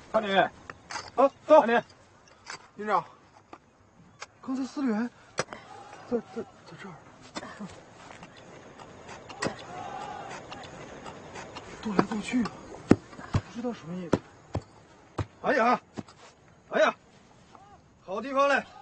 经理，啊，走，经理， 营长，刚才司令员在这儿，踱来踱去，不知道什么意思。 哎呀，好地方嘞！